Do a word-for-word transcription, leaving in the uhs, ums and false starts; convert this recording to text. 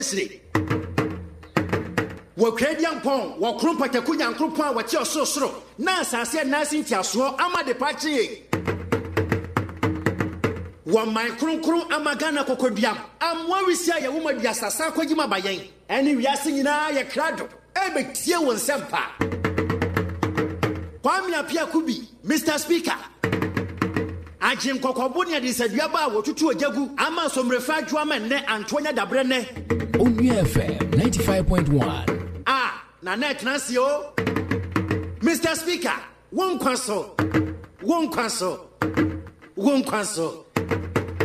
Wokradian pon, wakrum pataku yankropon wati ososoro. Na asase na asintiaso ama de pachi. Wa my kronkron amagana kokoduam. Amwa wisia ye woma di asasa kwagima bayen. Eni wiase nyina ye krado. Ebetie won sempa. Kwame Apia Kubi, Mister Speaker. Ajim kokobuni adisaduaba wotutu ojagu ama somrefa adwama ne Antonia Dabrene. Onu F M ninety-five point one. Ah, na net nasio. Mister Speaker, one kwaso. One kwaso. One kwaso.